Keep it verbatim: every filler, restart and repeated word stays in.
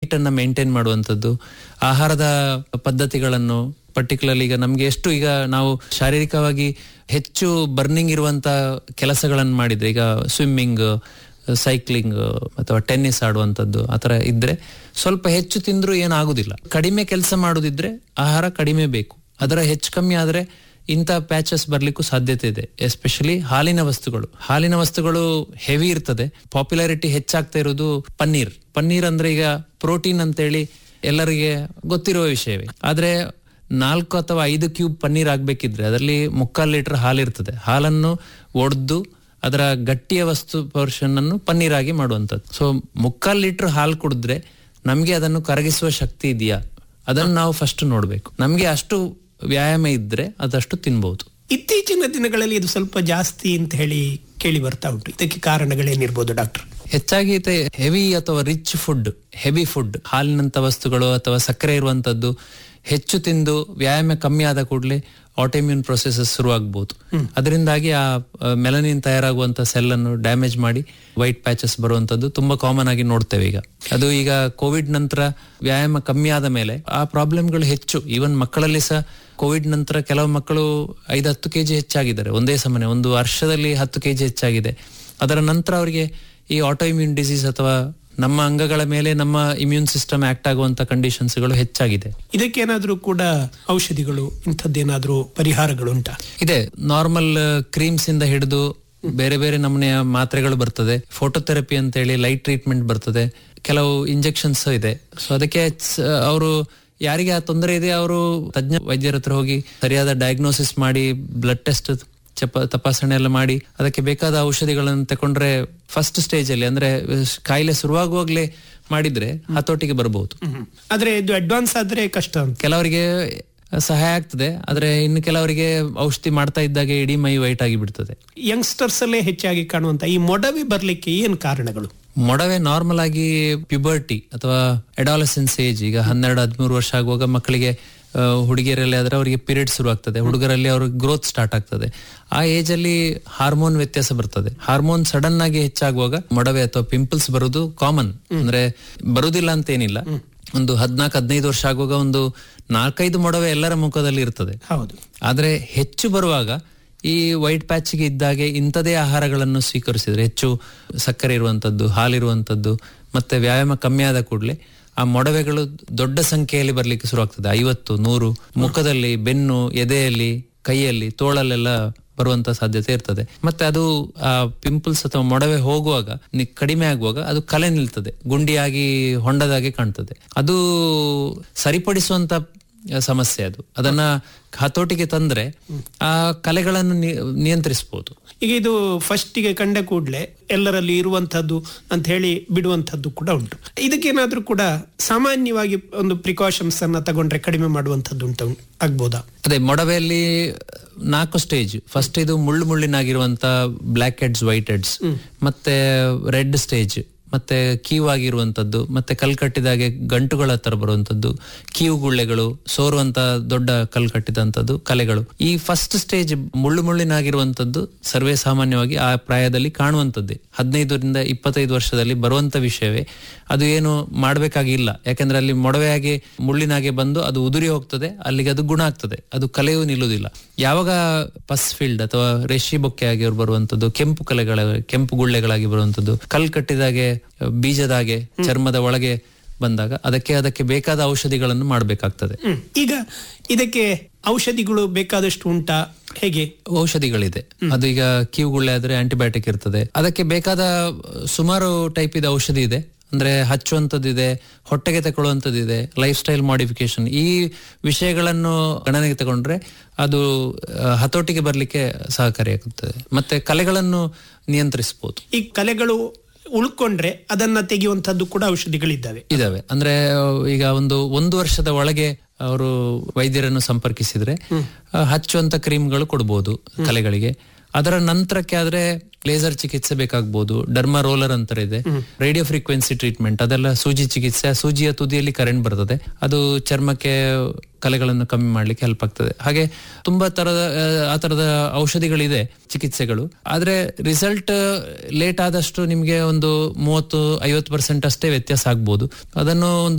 Weight ಅನ್ನ maintain ಮಾಡುವಂಥದ್ದು, ಆಹಾರದ ಪದ್ಧತಿಗಳನ್ನು ಪರ್ಟಿಕ್ಯುಲರ್ಲಿ ಈಗ ನಮ್ಗೆ ಎಷ್ಟು ಈಗ ನಾವು ಶಾರೀರಿಕವಾಗಿ ಹೆಚ್ಚು ಬರ್ನಿಂಗ್ ಇರುವಂತ ಕೆಲಸಗಳನ್ನು ಮಾಡಿದ್ರೆ, ಈಗ ಸ್ವಿಮ್ಮಿಂಗ್, ಸೈಕ್ಲಿಂಗ್ ಅಥವಾ ಟೆನ್ನಿಸ್ ಆಡುವಂಥದ್ದು ಆತರ ಇದ್ರೆ ಸ್ವಲ್ಪ ಹೆಚ್ಚು ತಿಂದ್ರೂ ಏನಾಗುದಿಲ್ಲ. ಕಡಿಮೆ ಕೆಲಸ ಮಾಡುದಿದ್ರೆ ಆಹಾರ ಕಡಿಮೆ ಬೇಕು. ಅದರ ಹೆಚ್ಚು ಕಮ್ಮಿ ಆದ್ರೆ ಇಂಥ ಪ್ಯಾಚಸ್ ಬರ್ಲಿಕ್ಕೂ ಸಾಧ್ಯತೆ ಇದೆ. ಎಸ್ಪೆಷಲಿ ಹಾಲಿನ ವಸ್ತುಗಳು ಹಾಲಿನ ವಸ್ತುಗಳು ಹೆವಿ ಇರ್ತದೆ. ಪಾಪ್ಯುಲಾರಿಟಿ ಹೆಚ್ಚಾಗ್ತಾ ಇರೋದು ಪನ್ನೀರ್. ಪನ್ನೀರ್ ಅಂದ್ರೆ ಈಗ ಪ್ರೋಟೀನ್ ಅಂತೇಳಿ ಎಲ್ಲರಿಗೆ ಗೊತ್ತಿರುವ ವಿಷಯವೇ. ಆದ್ರೆ ನಾಲ್ಕು ಅಥವಾ ಐದು ಕ್ಯೂಬ್ ಪನ್ನೀರ್ ಆಗ್ಬೇಕಿದ್ರೆ ಅದರಲ್ಲಿ ಮುಕ್ಕಾಲು ಲೀಟರ್ ಹಾಲಿರ್ತದೆ. ಹಾಲನ್ನು ಒಡೆದು ಅದರ ಗಟ್ಟಿಯ ವಸ್ತು ಪೋರ್ಷನ್ ಅನ್ನು ಪನ್ನೀರ್ ಆಗಿ ಮಾಡುವಂಥದ್ದು. ಸೊ ಮುಕ್ಕಾಲು ಲೀಟರ್ ಹಾಲು ಕುಡಿದ್ರೆ ನಮ್ಗೆ ಅದನ್ನು ಕರಗಿಸುವ ಶಕ್ತಿ ಇದೆಯಾ, ಅದನ್ನು ನಾವು ಫಸ್ಟ್ ನೋಡ್ಬೇಕು. ನಮ್ಗೆ ಅಷ್ಟು ವ್ಯಾಯಾಮ ಇದ್ರೆ ಅದಷ್ಟು ತಿನ್ಬಹುದು. ಇತ್ತೀಚಿನ ದಿನಗಳಲ್ಲಿ ಇದು ಸ್ವಲ್ಪ ಜಾಸ್ತಿ ಅಂತ ಹೇಳಿ ಕೇಳಿ ಬರ್ತಾ ಉಂಟು. ಇದಕ್ಕೆ ಕಾರಣಗಳೇನಿರ್ಬೋದು ಡಾಕ್ಟರ್? ಹೆಚ್ಚಾಗಿ ಹೆವಿ ಅಥವಾ ರಿಚ್ ಫುಡ್, ಹೆವಿ ಫುಡ್, ಹಾಲಿನಂತ ವಸ್ತುಗಳು ಅಥವಾ ಸಕ್ಕರೆ ಇರುವಂತದ್ದು ಹೆಚ್ಚು ತಿಂದು ವ್ಯಾಯಾಮ ಕಮ್ಮಿ ಆದ ಕೂಡಲೇ ಆಟೋಮ್ಯೂನ್ ಪ್ರೊಸೆಸಸ್ ಶುರುವಾಗಬಹುದು. ಅದರಿಂದಾಗಿ ಆ ಮೆಲನಿನ್ ತಯಾರಾಗುವಂತ ಸೆಲ್ ಅನ್ನು ಡ್ಯಾಮೇಜ್ ಮಾಡಿ ವೈಟ್ ಪ್ಯಾಚಸ್ ಬರುವಂತದ್ದು ತುಂಬಾ ಕಾಮನ್ ಆಗಿ ನೋಡ್ತೇವೆ ಈಗ. ಅದು ಈಗ ಕೋವಿಡ್ ನಂತರ ವ್ಯಾಯಾಮ ಕಮ್ಮಿ ಆದ ಮೇಲೆ ಆ ಪ್ರಾಬ್ಲಮ್ಗಳು ಹೆಚ್ಚು. ಈವನ್ ಮಕ್ಕಳಲ್ಲಿ ಸಹ ಕೋವಿಡ್ ನಂತರ ಕೆಲವು ಮಕ್ಕಳು ಐದು ಹತ್ತು ಕೆಜಿ ಹೆಚ್ಚಾಗಿದ್ದಾರೆ ಒಂದೇ ಸಮನೆ, ಒಂದು ವರ್ಷದಲ್ಲಿ ಹತ್ತು ಕೆಜಿ ಹೆಚ್ಚಾಗಿದೆ. ಅದರ ನಂತರ ಅವರಿಗೆ ಈ ಆಟೋಇಮ್ಯೂನ್ ಡಿಸೀಸ್ ಅಥವಾ ನಮ್ಮ ಅಂಗಗಳ ಮೇಲೆ ನಮ್ಮ ಇಮ್ಯೂನ್ ಸಿಸ್ಟಮ್ ಆಕ್ಟ್ ಆಗುವಂತ ಕಂಡೀಷನ್ಸ್ಗಳು ಹೆಚ್ಚಾಗಿದೆ. ಇದಕ್ಕೇನಾದ್ರೂ ಕೂಡ ಔಷಧಿಗಳು ಇಂಥದ್ದೇನಾದ್ರೂ ಪರಿಹಾರಗಳು ಉಂಟಾ? ಇದೆ. ನಾರ್ಮಲ್ ಕ್ರೀಮ್ಸ್ ಇಂದ ಹಿಡಿದು ಬೇರೆ ಬೇರೆ ನಮೂನೆಯ ಮಾತ್ರೆಗಳು ಬರ್ತದೆ. ಫೋಟೋಥೆರಪಿ ಅಂತ ಹೇಳಿ ಲೈಟ್ ಟ್ರೀಟ್ಮೆಂಟ್ ಬರ್ತದೆ. ಕೆಲವು ಇಂಜೆಕ್ಷನ್ಸ್ ಇದೆ. ಸೊ ಅದಕ್ಕೆ ಅವರು ಯಾರಿಗೆ ಆ ತೊಂದರೆ ಇದೆ ಅವರು ತಜ್ಞ ವೈದ್ಯರ ಹತ್ರ ಹೋಗಿ ಸರಿಯಾದ ಡಯಾಗ್ನೋಸಿಸ್ ಮಾಡಿ ಬ್ಲಡ್ ಟೆಸ್ಟ್ ತಪಾಸಣೆ ಎಲ್ಲ ಮಾಡಿ ಅದಕ್ಕೆ ಬೇಕಾದ ಔಷಧಿಗಳನ್ನು ತಕೊಂಡ್ರೆ ಫಸ್ಟ್ ಸ್ಟೇಜ್ ಅಲ್ಲಿ, ಅಂದ್ರೆ ಕಾಯಿಲೆ ಶುರುವಾಗುವಾಗ್ಲೇ ಮಾಡಿದ್ರೆ ಹತೋಟಿಗೆ ಬರಬಹುದು. ಆದ್ರೆ ಇದು ಅಡ್ವಾನ್ಸ್ ಆದ್ರೆ ಕಷ್ಟ. ಕೆಲವರಿಗೆ ಸಹಾಯ ಆಗ್ತದೆ, ಆದ್ರೆ ಇನ್ನು ಕೆಲವರಿಗೆ ಔಷಧಿ ಮಾಡ್ತಾ ಇದ್ದಾಗೆ ಇಡೀ ಮೈ ವೈಟ್ ಆಗಿ ಬಿಡ್ತದೆ. ಯಂಗ್ಸ್ಟರ್ಸ್ ಅಲ್ಲೇ ಹೆಚ್ಚಾಗಿ ಕಾಣುವಂತ ಈ ಮೊಡವೆ ಬರ್ಲಿಕ್ಕೆ ಏನ್ ಕಾರಣಗಳು? ಮೊಡವೆ ನಾರ್ಮಲ್ ಆಗಿ ಪ್ಯೂಬರ್ಟಿ ಅಥವಾ ಅಡಾಲಸೆನ್ಸ್ ಏಜ್, ಈಗ ಹನ್ನೆರಡು ಹದಿಮೂರು ವರ್ಷ ಆಗುವಾಗ ಮಕ್ಕಳಿಗೆ, ಹುಡುಗಿಯರಲ್ಲಿ ಆದ್ರೆ ಅವರಿಗೆ ಪೀರಿಯಡ್ ಶುರು ಆಗ್ತದೆ, ಹುಡುಗರಲ್ಲಿ ಅವ್ರಿಗೆ ಗ್ರೋತ್ ಸ್ಟಾರ್ಟ್ ಆಗ್ತದೆ. ಆ ಏಜ್ ಅಲ್ಲಿ ಹಾರ್ಮೋನ್ ವ್ಯತ್ಯಾಸ ಬರ್ತದೆ. ಹಾರ್ಮೋನ್ ಸಡನ್ ಆಗಿ ಹೆಚ್ಚಾಗುವಾಗ ಮೊಡವೆ ಅಥವಾ ಪಿಂಪಲ್ಸ್ ಬರುವುದು ಕಾಮನ್. ಅಂದ್ರೆ ಬರುದಿಲ್ಲ ಅಂತ ಏನಿಲ್ಲ. ಒಂದು ಹದಿನಾಲ್ಕು ಹದಿನೈದು ವರ್ಷ ಆಗುವಾಗ ಒಂದು ನಾಲ್ಕೈದು ಮೊಡವೆ ಎಲ್ಲರ ಮುಖದಲ್ಲಿ ಇರ್ತದೆ. ಹೌದು. ಆದ್ರೆ ಹೆಚ್ಚು ಬರುವಾಗ ಈ ವೈಟ್ ಪ್ಯಾಚ್ಗೆ ಇದ್ದಾಗೆ ಇಂಥದೇ ಆಹಾರಗಳನ್ನು ಸ್ವೀಕರಿಸಿದ್ರೆ, ಹೆಚ್ಚು ಸಕ್ಕರೆ ಇರುವಂತದ್ದು, ಹಾಲಿರುವಂತದ್ದು, ಮತ್ತೆ ವ್ಯಾಯಾಮ ಕಮ್ಮಿ ಆದ ಕೂಡಲೇ ಆ ಮೊಡವೆಗಳು ದೊಡ್ಡ ಸಂಖ್ಯೆಯಲ್ಲಿ ಬರ್ಲಿಕ್ಕೆ ಶುರು ಆಗ್ತದೆ. ಐವತ್ತು ನೂರು ಮುಖದಲ್ಲಿ, ಬೆನ್ನು, ಎದೆಯಲ್ಲಿ, ಕೈಯಲ್ಲಿ, ತೋಳಲ್ಲೆಲ್ಲ ಬರುವಂತ ಸಾಧ್ಯತೆ ಇರ್ತದೆ. ಮತ್ತೆ ಅದು ಆ ಪಿಂಪಲ್ಸ್ ಅಥವಾ ಮೊಡವೆ ಹೋಗುವಾಗ ಕಡಿಮೆ ಆಗುವಾಗ ಅದು ಕಲೆ ನಿಲ್ತದೆ, ಗುಂಡಿಯಾಗಿ ಹೊಂಡದಾಗಿ ಕಾಣ್ತದೆ. ಅದು ಸರಿಪಡಿಸುವಂತ ಸಮಸ್ಯೆ. ಅದು ಅದನ್ನ ಹತೋಟಿಗೆ ತಂದ್ರೆ ಆ ಕಲೆಗಳನ್ನು ನಿಯಂತ್ರಿಸಬಹುದು. ಈಗ ಇದು ಫಸ್ಟಿಗೆ ಕಂಡ ಕೂಡಲೇ ಎಲ್ಲರಲ್ಲಿ ಇರುವಂತಹದ್ದು ಅಂತ ಹೇಳಿ ಬಿಡುವಂತಹದ್ದು ಕೂಡ ಉಂಟು. ಇದಕ್ಕೇನಾದ್ರೂ ಕೂಡ ಸಾಮಾನ್ಯವಾಗಿ ಒಂದು ಪ್ರಿಕಾಷನ್ಸ್ ಅನ್ನ ತಗೊಂಡ್ರೆ ಕಡಿಮೆ ಮಾಡುವಂತದ್ದು ಉಂಟು ಆಗ್ಬೋದಾ? ಅದೇ ಮೊಡವೆಯಲ್ಲಿ ನಾಲ್ಕು ಸ್ಟೇಜ್. ಫಸ್ಟ್ ಇದು ಮುಳ್ಳು ಮುಳ್ಳಿನಾಗಿರುವಂತ ಬ್ಲಾಕ್ ಹೆಡ್ಸ್, ವೈಟ್ ಹೆಡ್ಸ್, ಮತ್ತೆ ರೆಡ್ ಸ್ಟೇಜ್, ಮತ್ತೆ ಕೀವು ಆಗಿರುವಂತದ್ದು, ಮತ್ತೆ ಕಲ್ ಕಟ್ಟಿದಾಗೆ ಗಂಟುಗಳ ಹತ್ರ ಬರುವಂತದ್ದು, ಕೀವು ಗುಳ್ಳೆಗಳು, ಸೋರುವಂತ ದೊಡ್ಡ ಕಲ್ ಕಟ್ಟಿದಂತದ್ದು ಕಲೆಗಳು. ಈ ಫಸ್ಟ್ ಸ್ಟೇಜ್ ಮುಳ್ಳು ಮುಳ್ಳಿನಾಗಿರುವಂತದ್ದು ಸರ್ವೇ ಸಾಮಾನ್ಯವಾಗಿ ಆ ಪ್ರಾಯದಲ್ಲಿ ಕಾಣುವಂತದ್ದೇ. ಹದಿನೈದರಿಂದ ಇಪ್ಪತ್ತೈದು ವರ್ಷದಲ್ಲಿ ಬರುವಂತ ವಿಷಯವೇ. ಅದು ಏನು ಮಾಡ್ಬೇಕಾಗಿಲ್ಲ, ಯಾಕಂದ್ರೆ ಅಲ್ಲಿ ಮೊಡವೆಯಾಗಿ ಮುಳ್ಳಿನಾಗೆ ಬಂದು ಅದು ಉದುರಿ ಹೋಗ್ತದೆ, ಅಲ್ಲಿಗೆ ಅದು ಗುಣ ಆಗ್ತದೆ, ಅದು ಕಲೆಯೂ ನಿಲ್ಲುವುದಿಲ್ಲ. ಯಾವಾಗ ಪಸ್ ಫೀಲ್ಡ್ ಅಥವಾ ರೇಷಿ ಬೊಕ್ಕೆ ಆಗಿ ಬರುವಂತದ್ದು, ಕೆಂಪು ಕಲೆಗಳ ಕೆಂಪು ಗುಳ್ಳೆಗಳಾಗಿ ಬರುವಂತದ್ದು, ಕಲ್ ಕಟ್ಟಿದಾಗೆ ಬೀಜದಾಗೆ ಚರ್ಮದ ಒಳಗೆ ಬಂದಾಗ ಅದಕ್ಕೆ ಅದಕ್ಕೆ ಬೇಕಾದ ಔಷಧಿಗಳನ್ನು ಮಾಡಬೇಕಾಗ್ತದೆ. ಈಗ ಇದಕ್ಕೆ ಔಷಧಿಗಳು ಬೇಕಾದಷ್ಟು ಉಂಟಾ, ಹೇಗೆ? ಔಷಧಿಗಳಿದೆ. ಅದು ಈಗ ಕಿವುಗುಳ್ಳೆ ಆದ್ರೆ ಆಂಟಿಬಯೋಟಿಕ್ ಇರ್ತದೆ. ಅದಕ್ಕೆ ಬೇಕಾದ ಸುಮಾರು ಟೈಪ್ ಇದೆ ಔಷಧಿ ಇದೆ. ಅಂದ್ರೆ ಹಚ್ಚುವಂಥದ್ದಿದೆ, ಹೊಟ್ಟೆಗೆ ತಗೊಳ್ಳುವಂಥದ್ದಿದೆ, ಲೈಫ್ ಸ್ಟೈಲ್ ಮಾಡಿಫಿಕೇಶನ್. ಈ ವಿಷಯಗಳನ್ನು ಗಣನೆಗೆ ತಗೊಂಡ್ರೆ ಅದು ಹತೋಟಿಗೆ ಬರ್ಲಿಕ್ಕೆ ಸಹಕಾರಿಯಾಗುತ್ತದೆ. ಮತ್ತೆ ಕಲೆಗಳನ್ನು ನಿಯಂತ್ರಿಸಬಹುದು. ಈ ಕಲೆಗಳು ಉಳ್ಕೊಂಡ್ರೆ ಅದನ್ನ ತೆಗೆಯುವಂತದ್ದು ಕೂಡ ಔಷಧಿಗಳಿದ್ದಾವೆ ಇದಾವೆ. ಅಂದ್ರೆ ಈಗ ಒಂದು ಒಂದು ವರ್ಷದ ಒಳಗೆ ಅವರು ವೈದ್ಯರನ್ನು ಸಂಪರ್ಕಿಸಿದ್ರೆ ಹಚ್ಚುವಂತ ಕ್ರೀಮ್ಗಳು ಕೊಡಬಹುದು ಕಲೆಗಳಿಗೆ. ಅದರ ನಂತರಕ್ಕೆ ಆದ್ರೆ ಲೇಸರ್ ಚಿಕಿತ್ಸೆ ಬೇಕಾಗಬಹುದು, ಡರ್ಮಾ ರೋಲರ್ ಅಂತ ಇದೆ, ರೇಡಿಯೋ ಫ್ರೀಕ್ವೆನ್ಸಿ ಟ್ರೀಟ್ಮೆಂಟ್, ಅದೆಲ್ಲ ಸೂಜಿ ಚಿಕಿತ್ಸೆ. ಸೂಜಿಯ ತುದಿಯಲ್ಲಿ ಕರೆಂಟ್ ಬರ್ತದೆ, ಅದು ಚರ್ಮಕ್ಕೆ ಕಲೆಗಳನ್ನು ಕಮ್ಮಿ ಮಾಡ್ಲಿಕ್ಕೆ ಹೆಲ್ಪ್ ಆಗ್ತದೆ. ಹಾಗೆ ತುಂಬಾ ತರದ ಆ ತರದ ಔಷಧಿಗಳಿದೆ, ಚಿಕಿತ್ಸೆಗಳು. ಆದ್ರೆ ರಿಸಲ್ಟ್ ಲೇಟ್ ಆದಷ್ಟು ನಿಮ್ಗೆ ಒಂದು ಮೂವತ್ತು ಐವತ್ತು ಪರ್ಸೆಂಟ್ ಅಷ್ಟೇ ವ್ಯತ್ಯಾಸ ಆಗ್ಬಹುದು. ಅದನ್ನು ಒಂದು